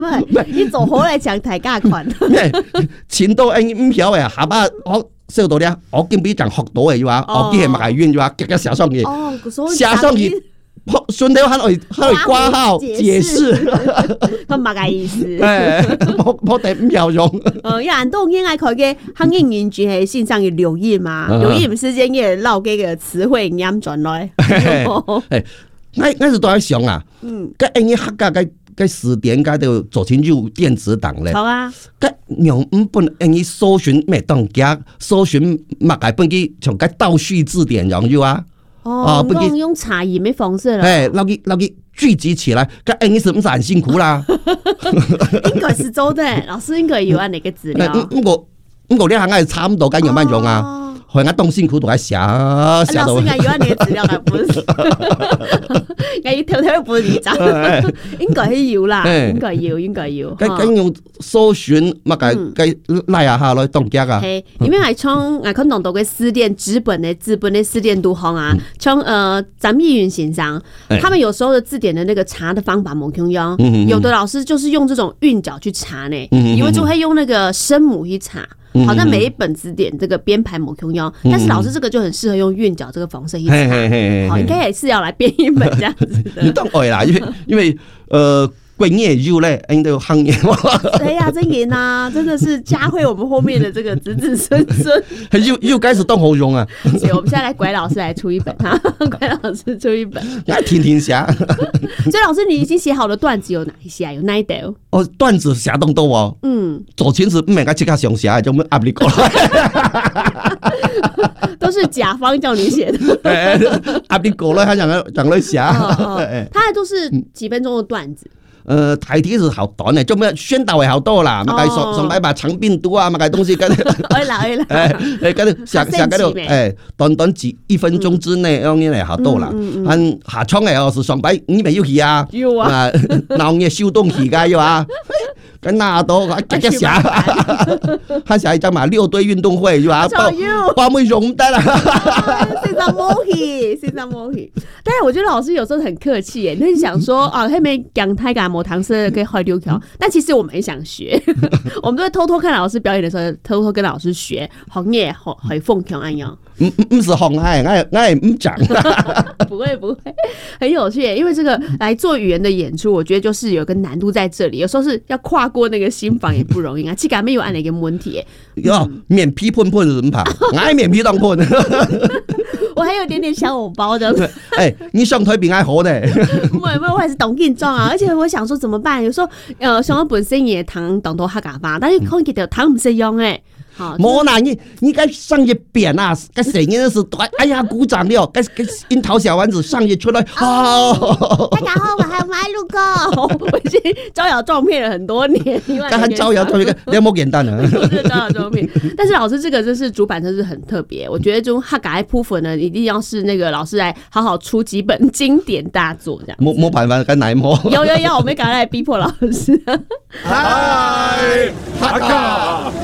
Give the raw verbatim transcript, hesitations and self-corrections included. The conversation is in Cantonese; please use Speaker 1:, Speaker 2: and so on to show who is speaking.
Speaker 1: 不，你做好来讲大家款。
Speaker 2: 前度因唔曉嘅，下巴我小到咧，我見比講學到嘅話，我見係咪係冤話，夾夾寫上去，寫上去。順條喺度喺度掛號解釋，
Speaker 1: 佢唔係意思。
Speaker 2: 我我哋唔有用。
Speaker 1: 呃，因為都應該佢嘅行業研究係線上嘅留言嘛，留言時間嘅撈嘅個詞彙啱轉來。誒，我
Speaker 2: 我是都喺想啊，嗯，個英語客家個個詞典個就做成就電子檔咧。
Speaker 1: 好啊，
Speaker 2: 個用五本英語搜尋咩當家，搜尋乜嘅本機從個倒敘字典用咗啊。
Speaker 1: 哦，用用茶葉嘅方式啦。
Speaker 2: 哎，撈佢撈佢聚集起來，個英語是唔是很辛苦啦？
Speaker 1: 應該是做的，老師應該有按那個資料。
Speaker 2: 咁我咁我呢行係差唔多，咁有乜用啊？係我當辛苦都係寫寫到。老師應該有按那個資料，係不是？我要偷偷半二集，應該係要啦，應該要，應該要。咁咁用搜尋乜嘅嘅拉下下來當家啊？
Speaker 1: 係，因為係從我看到到嘅詞典紙本嘅紙本嘅詞典度行啊，從呃張密雲先生，他們有時候的字典的那個查的方法冇同樣，有的老師就是用這種韻腳去查呢，因為就會用那個聲母去查。好像每一本字典這個編排冇同樣，但是老師這個就很適合用韻腳這個方式去查。好，應該也是要來編一本這樣子的。
Speaker 2: 你當然啦，因為因為呃。貴業又咧，因都行業嘛。
Speaker 1: 對呀，真嚴啊，真的是加惠我們後面的這個子子孫孫。
Speaker 2: 又又開始當好用啊！
Speaker 1: 所以我們現在來拐老師來出一本哈，拐老師出一本。
Speaker 2: 來聽聽寫。
Speaker 1: 所以老師，你已經寫好的段子有哪一些啊？有哪一條？
Speaker 2: 哦，段子寫動多哦。嗯。做前是唔係個即刻上寫，就冇壓力過來。
Speaker 1: 都是甲方叫你寫的。
Speaker 2: 壓力過來，他讓佢讓佢寫。
Speaker 1: 他還都是幾分鐘的段子。
Speaker 2: 呃，台題是好短嘅，做咩宣導係好多啦，乜計上上擺把長病毒啊，乜計東西嗰
Speaker 1: 可以啦，可以啦。
Speaker 2: 誒誒，嗰啲寫寫嗰度誒，短短幾一分鐘之內，當然係好多啦。嗯，下窗嘅哦，是上擺你咪要去啊？
Speaker 1: 有啊。
Speaker 2: 鬧嘢燒東西㗎要啊？跟那多我夾夾寫，他寫一張嘛六堆運動會係嘛？報報沒用得啦。
Speaker 1: 現在冇去，現在冇去。但是我覺得老師有時候很客氣耶，你想說啊，後面講太敢冇糖色可以開溜條，但其實我們很想學，我們都會偷偷看老師表演的時候，偷偷跟老師學紅葉和和鳳強安樣。
Speaker 2: 唔唔唔是紅海，我我也唔講。
Speaker 1: 不會不會，很有趣耶，因為這個來做語言的演出，我覺得就是有個難度在這裡，有時候是要跨過那個心防也不容易啊。氣感沒有按那個問題。
Speaker 2: 喲，面皮噴噴是唔怕，我愛面皮當噴。
Speaker 1: 我還有點點小紅包的。
Speaker 2: 哎，你上台比我好呢。
Speaker 1: 唔係唔係，我還是懂緊裝啊，而且我想說怎麼辦？有時候呃，像我本身也糖懂到客家話，但是可能佢條糖唔識用誒。
Speaker 2: 冇啦，你你該上一遍啊！該聲音是哎呀鼓掌了，該該櫻桃小丸子上一出來，好。
Speaker 1: 大家好，我還買錄過，我已經招搖撞騙了很多年。
Speaker 2: 剛才招搖撞騙，你有冇簡單啊？
Speaker 1: 我是招搖撞騙，但是老師這個真是主板真是很特別，我覺得就客家鋪粉呢，一定要是那個老師來好好出幾本經典大作，這樣。
Speaker 2: 冇冇辦法跟奶摸。
Speaker 1: 有有有，我們趕快來逼迫老師。
Speaker 3: 嗨，客家。